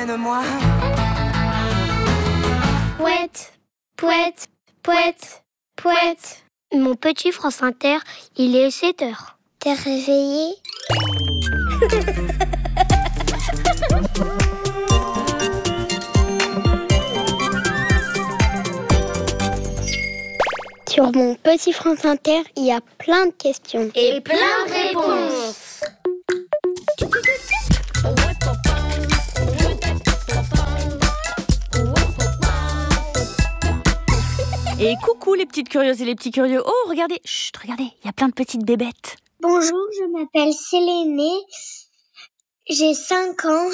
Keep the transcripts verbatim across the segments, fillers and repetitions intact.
emmène-moi. Pouette, pouette, pouette, pouette. Mon petit France Inter, il est sept heures. T'es réveillé? Sur mon petit France Inter, il y a plein de questions. Et plein de réponses. Et coucou les petites curieuses et les petits curieux. Oh, regardez, chut, regardez, il y a plein de petites bébêtes. Bonjour, je m'appelle Sélénée, j'ai cinq ans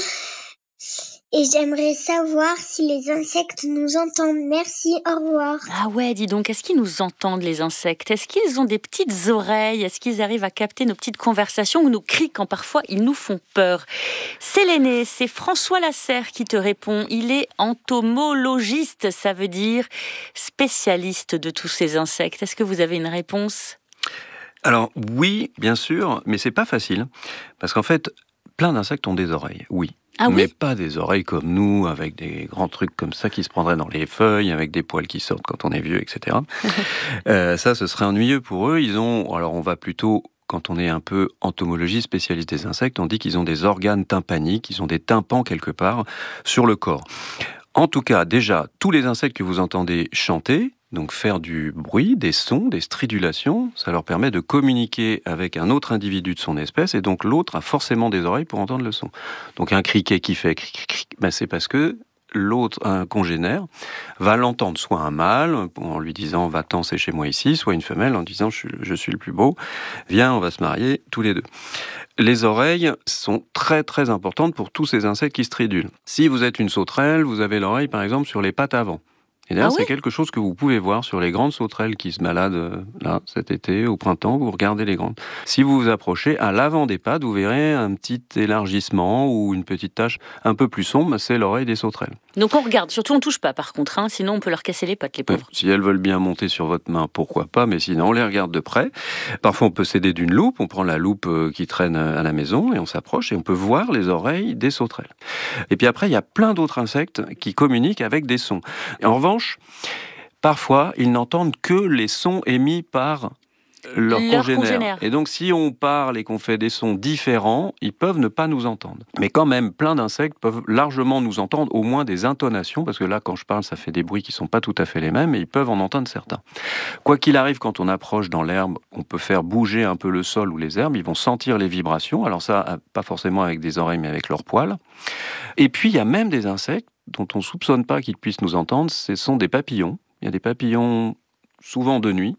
et j'aimerais savoir si les insectes nous entendent. Merci, au revoir. Ah ouais, dis donc, est-ce qu'ils nous entendent les insectes? Est-ce qu'ils ont des petites oreilles? Est-ce qu'ils arrivent à capter nos petites conversations ou nos cris quand parfois ils nous font peur? Sélénée, c'est François Lasserre qui te répond. Il est entomologiste, ça veut dire spécialiste de tous ces insectes. Est-ce que vous avez une réponse? Alors oui, bien sûr, mais c'est pas facile, parce qu'en fait, plein d'insectes ont des oreilles, oui. Ah oui? Mais pas des oreilles comme nous, avec des grands trucs comme ça qui se prendraient dans les feuilles, avec des poils qui sortent quand on est vieux, et cetera. euh, ça, ce serait ennuyeux pour eux. Ils ont, alors on va plutôt, quand on est un peu entomologiste, spécialiste des insectes, on dit qu'ils ont des organes tympaniques, ils ont des tympans quelque part sur le corps. En tout cas, déjà, tous les insectes que vous entendez chanter, donc faire du bruit, des sons, des stridulations, ça leur permet de communiquer avec un autre individu de son espèce, et donc l'autre a forcément des oreilles pour entendre le son. Donc un criquet qui fait cric, cric, cric, ben c'est parce que l'autre, un congénère, va l'entendre, soit un mâle, en lui disant « va-t'en, c'est chez moi ici », soit une femelle en disant je, « je suis le plus beau, viens, on va se marier tous les deux ». Les oreilles sont très très importantes pour tous ces insectes qui stridulent. Si vous êtes une sauterelle, vous avez l'oreille par exemple sur les pattes avant. Et d'ailleurs, Ah oui? c'est quelque chose que vous pouvez voir sur les grandes sauterelles qui se baladent euh, là cet été, au printemps. Vous regardez les grandes. Si vous vous approchez, à l'avant des pattes, vous verrez un petit élargissement ou une petite tache un peu plus sombre. C'est l'oreille des sauterelles. Donc on regarde, surtout on touche pas par contre, hein, sinon on peut leur casser les pattes, les pauvres. Ouais, si elles veulent bien monter sur votre main, pourquoi pas, mais sinon on les regarde de près. Parfois on peut s'aider d'une loupe, on prend la loupe qui traîne à la maison et on s'approche et on peut voir les oreilles des sauterelles. Et puis après, il y a plein d'autres insectes qui communiquent avec des sons. Et en revanche, parfois, ils n'entendent que les sons émis par leurs Leur congénères. congénères. Et donc, si on parle et qu'on fait des sons différents, ils peuvent ne pas nous entendre. Mais quand même, plein d'insectes peuvent largement nous entendre, au moins des intonations, parce que là, quand je parle, ça fait des bruits qui ne sont pas tout à fait les mêmes, et ils peuvent en entendre certains. Quoi qu'il arrive, quand on approche dans l'herbe, on peut faire bouger un peu le sol ou les herbes, ils vont sentir les vibrations. Alors ça, pas forcément avec des oreilles, mais avec leurs poils. Et puis, il y a même des insectes dont on ne soupçonne pas qu'ils puissent nous entendre, ce sont des papillons. Il y a des papillons, souvent de nuit,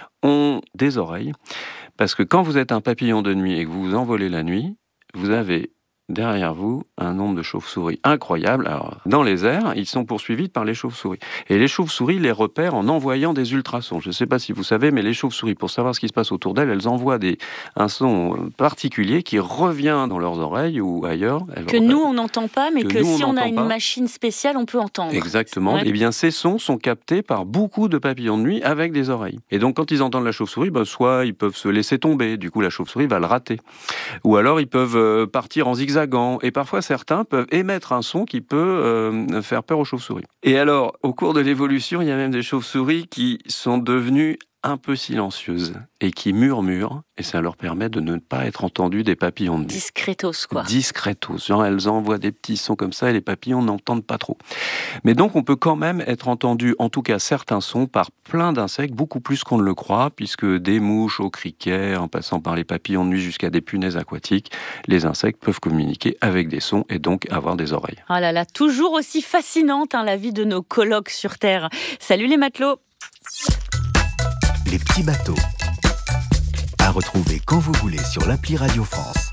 ont des oreilles, parce que quand vous êtes un papillon de nuit et que vous vous envolez la nuit, vous avez derrière vous un nombre de chauves-souris incroyable. Alors, dans les airs, ils sont poursuivis par les chauves-souris. Et les chauves-souris les repèrent en envoyant des ultrasons. Je ne sais pas si vous savez, mais les chauves-souris, pour savoir ce qui se passe autour d'elles, elles envoient des, un son particulier qui revient dans leurs oreilles ou ailleurs. Elles Que repèrent. nous on n'entend pas, mais Que que, nous, on si on a n'entend une pas. machine spéciale, on peut entendre. Exactement. Ouais. Et bien, ces sons sont captés par beaucoup de papillons de nuit avec des oreilles. Et donc, quand ils entendent la chauve-souris, ben, soit ils peuvent se laisser tomber. Du coup, la chauve-souris va le rater. Ou alors, ils peuvent euh, partir en zigzagant. Et parfois, certains peuvent émettre un son qui peut euh, faire peur aux chauves-souris. Et alors, au cours de l'évolution, il y a même des chauves-souris qui sont devenues un peu silencieuses et qui murmurent, et ça leur permet de ne pas être entendues des papillons de nuit. Discretos, quoi. Discretos. Genre, elles envoient des petits sons comme ça et les papillons n'entendent pas trop. Mais donc, on peut quand même être entendu, en tout cas certains sons, par plein d'insectes, beaucoup plus qu'on ne le croit, puisque des mouches au criquet, en passant par les papillons de nuit jusqu'à des punaises aquatiques, les insectes peuvent communiquer avec des sons et donc avoir des oreilles. Oh là là, toujours aussi fascinante hein, la vie de nos colocs sur Terre. Salut les matelots. Les petits bateaux. À retrouver quand vous voulez sur l'appli Radio France.